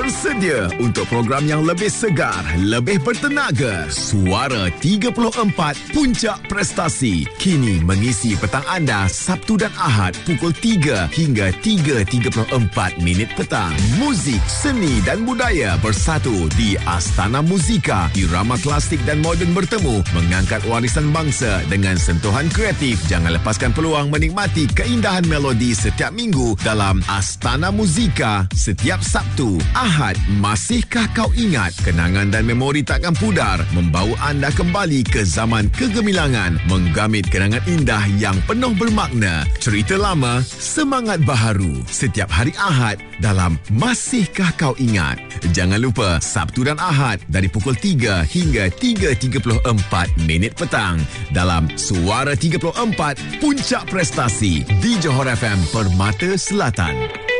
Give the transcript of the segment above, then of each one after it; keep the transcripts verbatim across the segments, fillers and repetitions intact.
Bersedia untuk program yang lebih segar, lebih bertenaga. Suara tiga puluh empat Puncak Prestasi kini mengisi petang anda Sabtu dan Ahad pukul tiga hingga tiga tiga puluh empat minit petang. Muzik, seni dan budaya bersatu di Astana Muzika. Irama klasik dan moden bertemu, mengangkat warisan bangsa dengan sentuhan kreatif. Jangan lepaskan peluang menikmati keindahan melodi setiap minggu dalam Astana Muzika setiap Sabtu. Ahad, masihkah kau ingat? Kenangan dan memori takkan pudar, membawa anda kembali ke zaman kegemilangan, menggamit kenangan indah yang penuh bermakna. Cerita lama, semangat baharu. Setiap hari Ahad dalam Masihkah Kau Ingat? Jangan lupa Sabtu dan Ahad dari pukul tiga hingga tiga tiga puluh empat minit petang dalam Suara tiga puluh empat Puncak Prestasi di Johor F M Permata Selatan.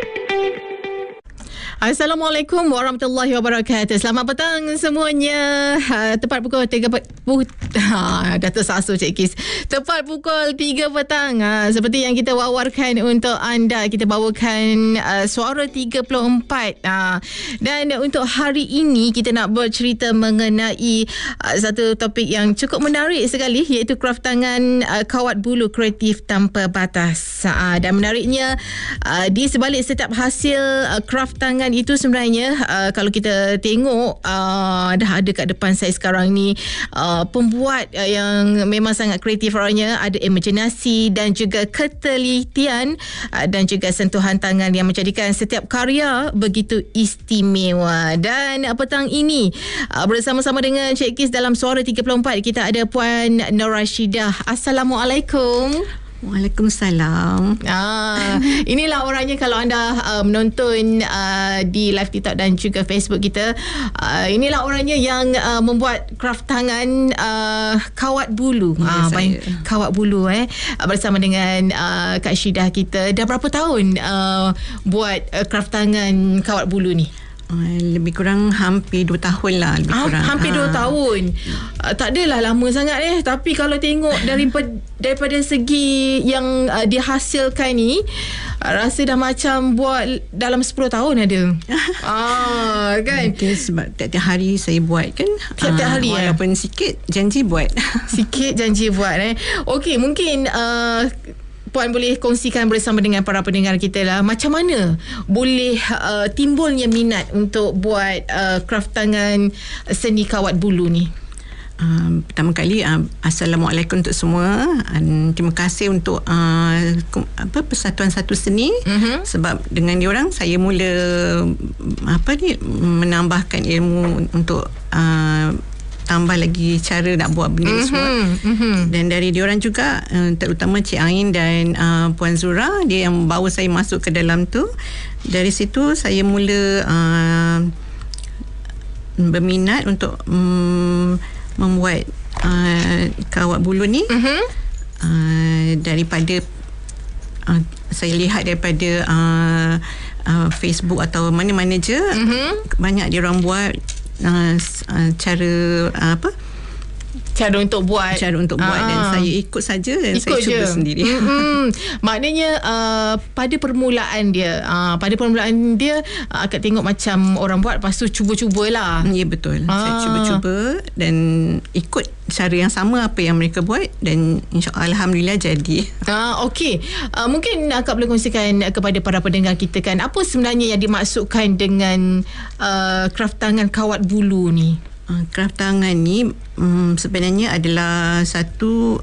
Assalamualaikum warahmatullahi wabarakatuh. Selamat petang semuanya. Ha, tepat pukul tiga puluh ha, dah tersasul Cik Kis. Tepat pukul tiga petang. Ha, seperti yang kita wawarkan untuk anda, kita bawakan uh, Suara tiga puluh empat. Ha, dan untuk hari ini kita nak bercerita mengenai uh, satu topik yang cukup menarik sekali, iaitu kraft tangan uh, kawat bulu kreatif tanpa batas. Ha, dan menariknya uh, di sebalik setiap hasil uh, kraft tangan itu sebenarnya uh, kalau kita tengok uh, dah ada kat depan saya sekarang ni uh, pembuat uh, yang memang sangat kreatif orangnya, ada imajinasi dan juga ketelitian uh, dan juga sentuhan tangan yang menjadikan setiap karya begitu istimewa. Dan uh, petang ini uh, bersama-sama dengan Cik Kis dalam Suara tiga puluh empat kita ada Puan Nur Rashidah. Assalamualaikum. Waalaikumsalam. Ah, inilah orangnya kalau anda uh, menonton uh, di live TikTok dan juga Facebook kita. Uh, inilah orangnya yang uh, membuat kraft tangan uh, kawat bulu. Ya, ah, baik, kawat bulu eh bersama dengan uh, Kak Syidah kita. Dah berapa tahun uh, buat uh, kraft tangan kawat bulu ni? Uh, lebih kurang hampir dua tahun lah. Lebih kurang. Ha, hampir dua uh. tahun. Uh, tak adalah lama sangat eh. Tapi kalau tengok daripada, daripada segi yang uh, dihasilkan ni, uh, rasa dah macam buat dalam sepuluh tahun ada. ah, kan? Mungkin sebab tiap-tiap hari saya buat kan. Tiap-tiap hari uh, Walaupun eh? sikit, janji buat. Sikit janji buat eh. Okey, mungkin uh, Puan boleh kongsikan bersama dengan para pendengar kita lah, macam mana boleh uh, timbulnya minat untuk buat uh, kraft tangan seni kawat bulu ni? Uh, pertama kali uh, Assalamualaikum untuk semua. uh, Terima kasih untuk uh, apa Persatuan Satu Seni, uh-huh. sebab dengan diorang saya mula apa ni menambahkan ilmu untuk uh, tambah lagi cara nak buat benda mm-hmm, semua. Mm-hmm. Dan dari diorang juga uh, terutama Cik Ain dan uh, Puan Zura, dia yang bawa saya masuk ke dalam tu. Dari situ saya mula uh, berminat untuk um, membuat uh, kawat bulu ni. Mm-hmm. uh, daripada uh, saya lihat daripada uh, uh, Facebook atau mana-mana je, mm-hmm. banyak diorang buat Uh, uh, cara uh, apa cara untuk buat cara untuk buat Aa. dan saya ikut saja dan ikut saya cuba je. sendiri. Mm-hmm. Maknanya uh, pada permulaan dia uh, pada permulaan dia uh, akan tengok macam orang buat, lepas tu cuba-cubalah. Ya, betul. Aa. Saya cuba-cuba dan ikut cara yang sama apa yang mereka buat dan insya-Allah alhamdulillah jadi. Ah, okey. Uh, mungkin Akak boleh kongsikan kepada para pendengar kita kan, apa sebenarnya yang dimaksudkan dengan uh, kraft tangan kawat bulu ni? Uh, kraft tangan ni um, sebenarnya adalah satu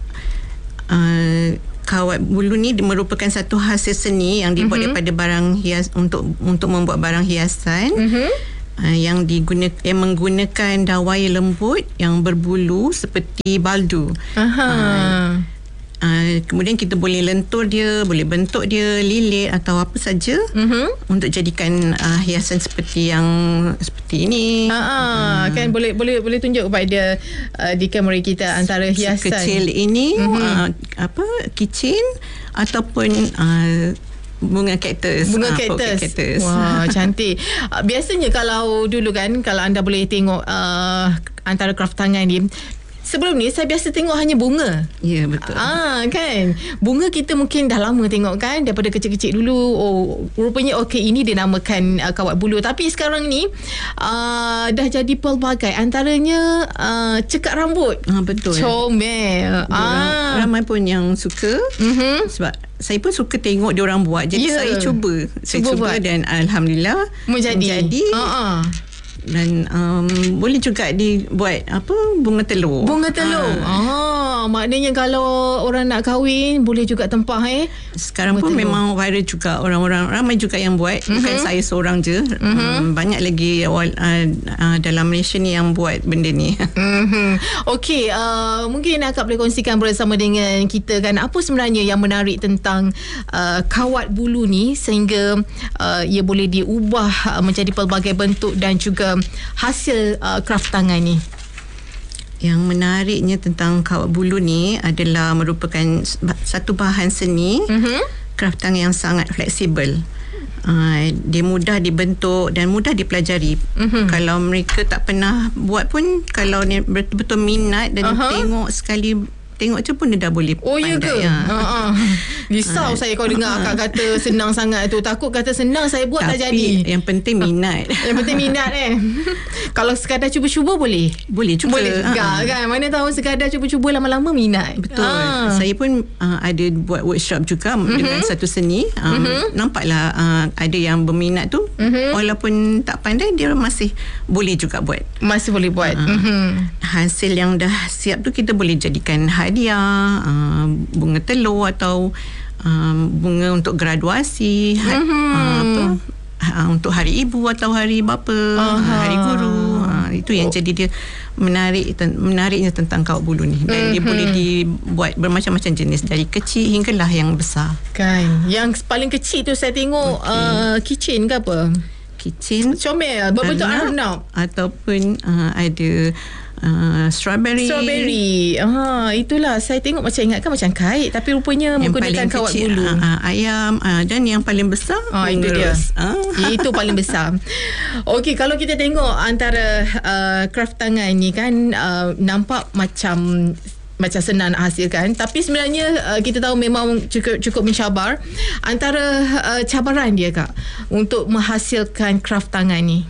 uh, kawat bulu ni merupakan satu hasil seni yang dibuat mm-hmm. daripada barang hias untuk untuk membuat barang hiasan. Mm-hmm. Uh, yang digunakan yang menggunakan dawai lembut yang berbulu seperti baldu. Aha. Uh, Uh, kemudian kita boleh lentur dia, boleh bentuk dia lilit atau apa saja, mm-hmm. untuk jadikan uh, hiasan seperti yang seperti ini. Ha uh, kan boleh boleh boleh tunjuk kepada uh, di kamera kita antara hiasan kecil ini, mm-hmm. uh, apa kitchen ataupun uh, bunga kaktus. Bunga ha, kaktus. kaktus. Wah, cantik. Biasanya kalau dulu kan, kalau anda boleh tengok uh, antara kraft tangan ni, sebelum ni saya biasa tengok hanya bunga. Ya, betul. Ah, kan. Bunga kita mungkin dah lama tengok kan, daripada kecil-kecil dulu. Oh, rupanya okey, ini dinamakan uh, kawat buluh. Tapi sekarang ni uh, dah jadi pelbagai. Antaranya uh, cekat rambut. Ah, betul. Comel. Ah. Ramai pun yang suka. Mm-hmm. Sebab saya pun suka tengok dia orang buat. Jadi yeah. saya cuba. Saya cuba, cuba dan alhamdulillah menjadi. menjadi uh-uh. Dan um, boleh juga dibuat apa, bunga telur. Bunga telur. Ah, ah maknanya kalau orang nak kahwin boleh juga tempah eh. Sekarang bunga pun telur. Memang viral juga, orang-orang ramai juga yang buat. Mm-hmm. Bukan saya seorang je. Mm-hmm. Um, banyak lagi uh, uh, dalam Malaysia ni yang buat benda ni. Mm-hmm. Okey, uh, mungkin Akak boleh kongsikan bersama dengan kita kan, apa sebenarnya yang menarik tentang uh, kawat buluh ni sehingga uh, ia boleh diubah uh, menjadi pelbagai bentuk dan juga hasil uh, kraft tangan ni. Yang menariknya tentang kawat buluh ni adalah merupakan satu bahan seni, mm-hmm. kraft tangan yang sangat fleksibel. Uh, dia mudah dibentuk dan mudah dipelajari. Mm-hmm. Kalau mereka tak pernah buat pun, kalau ni betul-betul minat dan uh-huh. tengok sekali, tengok je pun dia dah boleh oh, pandai. Oh ya ke? Ya. Uh-huh. Risau uh, saya kalau dengar Akak kata senang sangat tu. Takut kata senang saya buat tak jadi. Yang penting minat. Yang penting minat eh. Kalau sekadar cuba-cuba boleh? Boleh cuba. Boleh juga uh-huh. kan? Mana tahu sekadar cuba-cuba lama-lama minat. Betul. Uh. Saya pun uh, ada buat workshop juga uh-huh. dengan satu seni. Um, uh-huh. Nampaklah uh, ada yang berminat tu. Uh-huh. Walaupun tak pandai, dia masih boleh juga buat. Masih boleh buat. Uh-huh. Uh-huh. Hasil yang dah siap tu kita boleh jadikan hadiah, uh, bunga telur atau um, bunga untuk graduasi, mm-hmm. uh, apa uh, untuk hari ibu atau hari bapa, uh, hari guru. Uh, itu yang oh. jadi dia menarik menariknya tentang kawat buluh ni. Dan mm-hmm. dia boleh dibuat bermacam-macam jenis, dari kecil hinggalah yang besar. Kan. Yang paling kecil tu saya tengok okay. uh, kitchen ke apa? Kitchen comel berbentuk arnab ataupun uh, ada Uh, strawberry. Strawberry. Ah, itulah saya tengok macam ingatkan macam kait, tapi rupanya yang menggunakan kawat kecil, buluh. Uh, ayam uh, dan yang paling besar ah, itu dia. Uh. Itu paling besar. Okey, kalau kita tengok antara uh, kraft tangan ni kan uh, nampak macam macam senang nak hasilkan, tapi sebenarnya uh, kita tahu memang cukup cukup mencabar. Antara uh, cabaran dia Kak untuk menghasilkan kraft tangan ni.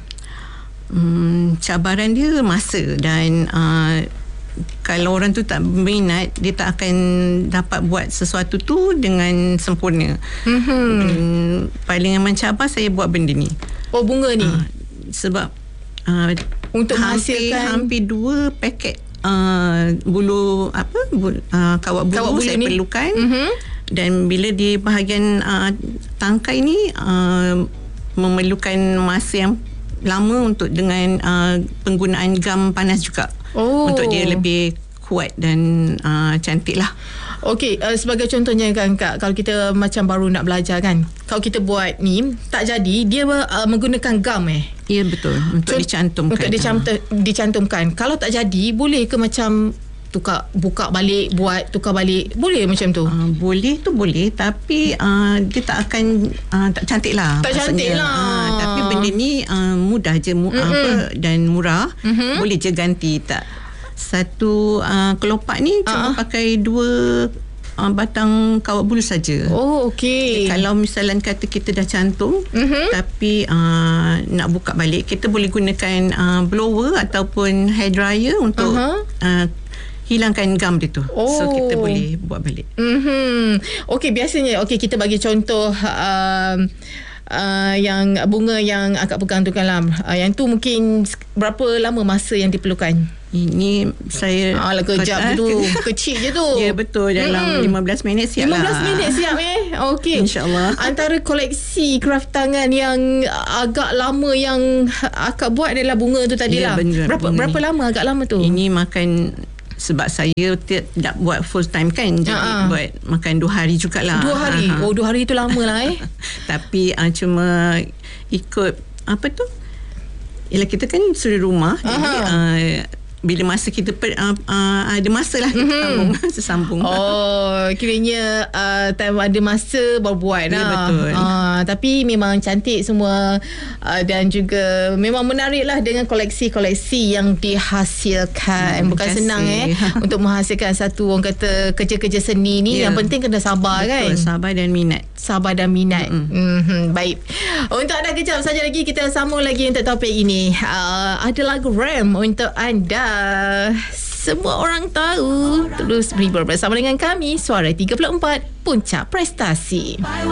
Hmm, cabaran dia masa dan uh, kalau orang tu tak berminat, dia tak akan dapat buat sesuatu tu dengan sempurna. Mm-hmm. Hmm, paling yang mencabar saya buat benda ni. Oh, bunga ni. Uh, sebab uh, untuk hampir, menghasilkan hampir dua paket uh, bulu apa bulu, uh, kawat bulu, kawat bulu saya ni perlukan. Mm-hmm. Dan bila di bahagian uh, tangkai ni uh, memerlukan masa yang lama untuk dengan uh, penggunaan gam panas juga. Oh. Untuk dia lebih kuat dan uh, cantik lah. Okey, uh, sebagai contohnya kan Kak, kalau kita macam baru nak belajar kan, kalau kita buat ni tak jadi, dia uh, menggunakan gam eh. Ya, betul, untuk Cont- dicantumkan. Untuk dicant- dicantumkan. Kalau tak jadi, boleh ke macam tukar buka balik, buat tukar balik, boleh macam tu? Uh, boleh tu boleh, tapi uh, dia tak akan uh, tak cantik lah. Tak cantik lah. Uh, tapi benda ni uh, mudah je mu- mm-hmm. apa, dan murah. Mm-hmm. Boleh je ganti. Tak satu uh, kelopak ni cuma uh-huh. pakai dua uh, batang kawat buluh saja. Oh, okey. Kalau misalnya kata kita dah cantum, mm-hmm. tapi uh, nak buka balik, kita boleh gunakan uh, blower ataupun hair dryer untuk uh-huh. uh, hilangkan gam dia tu. Oh. So kita boleh buat balik. Mm-hmm. Okey, biasanya okey kita bagi contoh uh, uh, yang bunga yang Akak pegang tu kan lah. Uh, yang tu mungkin berapa lama masa yang diperlukan? Ini saya alah kejap tu. Kecil je tu. Ya, betul. Dalam hmm. lima belas minit siap lima belas lah. minit siap eh. Okey. InsyaAllah. Antara koleksi kraft tangan yang agak lama yang Akak buat adalah bunga tu tadilah. Ya, berapa berapa ni. lama agak lama tu? Ini makan, sebab saya tidak buat full time kan, jadi uh-huh. buat makan dua hari jugalah. Dua hari? Uh-huh. Oh, dua hari tu lama lah eh. Tapi uh, cuma ikut apa tu, ialah kita kan suri rumah, uh-huh. jadi uh, bila masa kita per, uh, uh, ada masa lah kita Mhm. sambung sesambung. Oh, kiranya uh, time ada masa baru buat Ya, lah. betul. Uh, tapi memang cantik semua uh, dan juga memang menarik lah dengan koleksi-koleksi yang dihasilkan. Hmm, Bukan terima senang eh kasih. untuk menghasilkan satu orang kata kerja-kerja seni ni. Ya. Yang penting kena sabar. Betul, kan. sabar dan minat. Sabar dan minat. Mm-hmm. Baik. Untuk anda kejap saja lagi kita sambung lagi untuk topik ini. Uh, ada lagu Ram untuk anda. Semua orang tahu. Terus berhibur bersama dengan kami Suara tiga puluh empat Puncak Prestasi.